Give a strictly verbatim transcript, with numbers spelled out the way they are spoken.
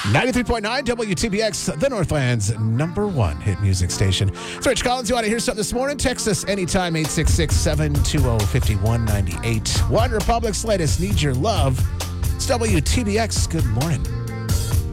ninety-three point nine W T B X, the Northland's number one hit music station. It's Rich Collins. You want to hear something this morning? Text us anytime, eight six six, seven two zero, five one nine eight. One Republic's latest Need Your Love. It's W T B X. Good morning.